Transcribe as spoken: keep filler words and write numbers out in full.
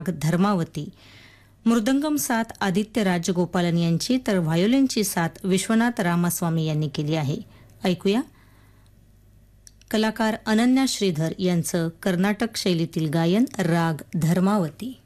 धर्मावती. मृदंगम साथ आदित्य राजगोपालन यांची तर व्हायोलिनची साथ विश्वनाथ रामास्वामी यांनी केली आहे. ऐकूया कलाकार अनन्या श्रीधर यांचं कर्नाटक शैलीतील गायन राग धर्मावती.